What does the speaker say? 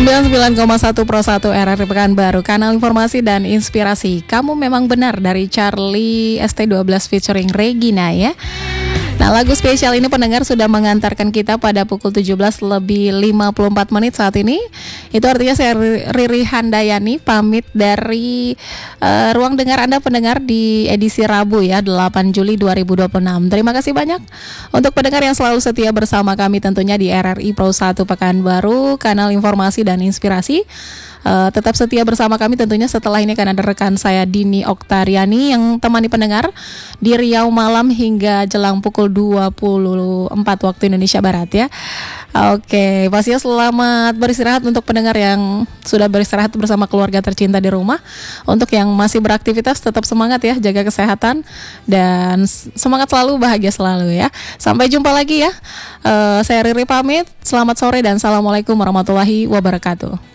99,1 Pro 1 RRI Pekanbaru, kanal informasi dan inspirasi. Kamu memang benar dari Charlie ST12 featuring Regina ya. Nah, lagu spesial ini pendengar sudah mengantarkan kita pada pukul 17 lebih 54 menit saat ini. Itu artinya saya Riri Handayani pamit dari ruang dengar Anda pendengar di edisi Rabu ya, 8 Juli 2026. Terima kasih banyak untuk pendengar yang selalu setia bersama kami tentunya di RRI Pro 1 Pekanbaru, kanal informasi dan inspirasi. Tetap setia bersama kami tentunya. Setelah ini akan ada rekan saya Dini Oktariani yang temani pendengar di Riau malam hingga jelang pukul 24 waktu Indonesia Barat ya. Oke, pastinya selamat beristirahat untuk pendengar yang sudah beristirahat bersama keluarga tercinta di rumah. Untuk yang masih beraktivitas tetap semangat ya, jaga kesehatan dan semangat selalu, bahagia selalu ya. Sampai jumpa lagi ya. Saya Riri pamit. Selamat sore dan assalamualaikum warahmatullahi wabarakatuh.